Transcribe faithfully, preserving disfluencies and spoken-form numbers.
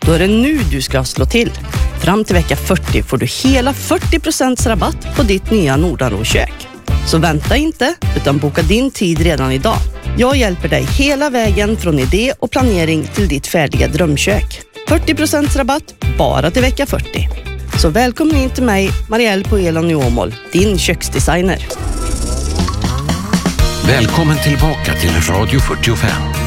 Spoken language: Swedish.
Då är det nu du ska slå till. Fram till vecka fyrtio får du hela fyrtio procent rabatt på ditt nya Nordanro-kök. Så vänta inte, utan boka din tid redan idag. Jag hjälper dig hela vägen från idé och planering till ditt färdiga drömkök. fyrtio procent rabatt bara till vecka fyrtio. Så välkommen in till mig, Marielle på Elon i Åmål, din köksdesigner. Välkommen tillbaka till Radio fyrtiofem.